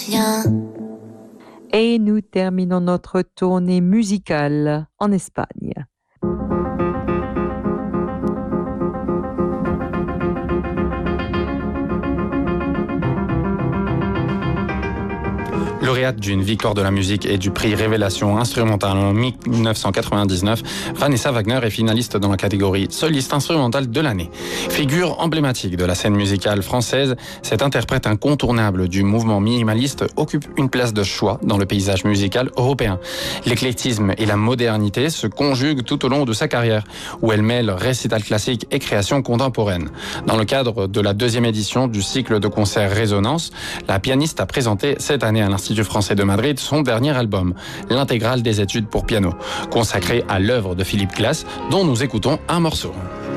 Et nous terminons notre tournée musicale en Espagne. Lauréate d'une victoire de la musique et du prix Révélation instrumentale en 1999, Vanessa Wagner est finaliste dans la catégorie soliste instrumentale de l'année. Figure emblématique de la scène musicale française, cette interprète incontournable du mouvement minimaliste occupe une place de choix dans le paysage musical européen. L'éclectisme et la modernité se conjuguent tout au long de sa carrière, où elle mêle récital classique et création contemporaine. Dans le cadre de la 2e édition du cycle de concerts Résonance, la pianiste a présenté cette année à l'Institut français de Madrid son dernier album, l'intégrale des études pour piano, consacré à l'œuvre de Philippe Glass, dont nous écoutons un morceau.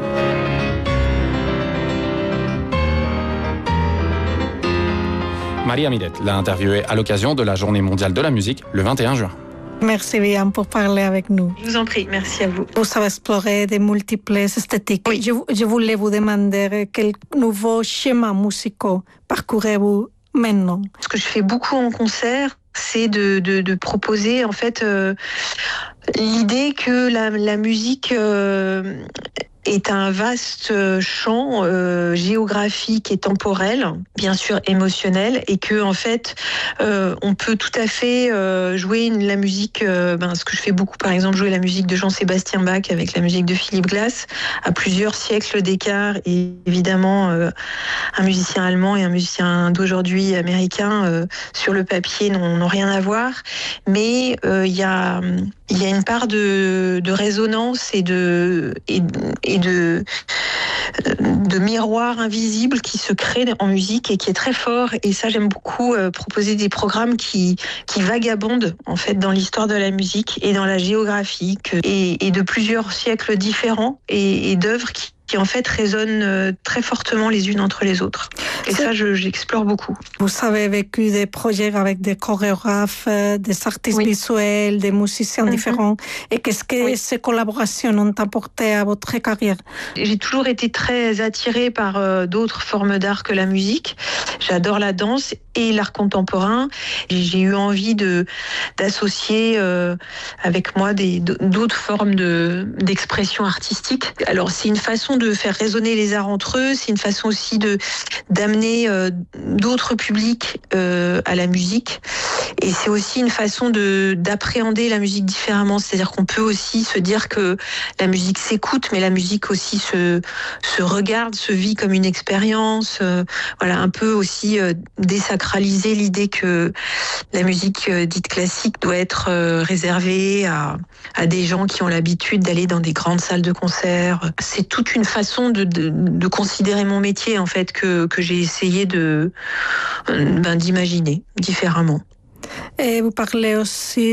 Maria Miret l'a interviewé à l'occasion de la Journée mondiale de la musique le 21 juin. Merci bien pour parler avec nous. Je vous en prie, merci à vous. Vous avez exploré de multiples esthétiques. Oui. Je voulais vous demander quels nouveaux schémas musicaux parcourez-vous maintenant? Ce que je fais beaucoup en concert, c'est de proposer en fait l'idée que la musique est un vaste champ géographique et temporel, bien sûr émotionnel, et que en fait on peut tout à fait jouer la musique, ce que je fais beaucoup par exemple, jouer la musique de Jean-Sébastien Bach avec la musique de Philippe Glass à plusieurs siècles d'écart, et évidemment un musicien allemand et un musicien d'aujourd'hui américain sur le papier n'ont rien à voir, mais il y a une part de résonance et de miroir invisible qui se crée en musique et qui est très fort. Et ça, j'aime beaucoup proposer des programmes qui vagabondent en fait dans l'histoire de la musique et dans la géographie et de plusieurs siècles différents et d'œuvres qui en fait résonnent très fortement les unes entre les autres. Et ça, j'explore beaucoup. Vous avez vécu des projets avec des chorégraphes, des artistes visuels, des musiciens différents. Et qu'est-ce que ces collaborations ont apporté à votre carrière? J'ai toujours été très attirée par d'autres formes d'art que la musique. J'adore la danse et l'art contemporain. J'ai eu envie d'associer avec moi d'autres formes d'expression artistique. Alors, c'est une façon de faire résonner les arts entre eux, c'est une façon aussi d'amener d'autres publics à la musique, et c'est aussi une façon d'appréhender la musique différemment, c'est-à-dire qu'on peut aussi se dire que la musique s'écoute, mais la musique aussi se regarde, se vit comme une expérience, voilà, un peu aussi désacraliser l'idée que la musique dite classique doit être réservée à des gens qui ont l'habitude d'aller dans des grandes salles de concert. C'est toute une façon de considérer mon métier en fait que j'ai essayé d'imaginer différemment. Et vous parlez aussi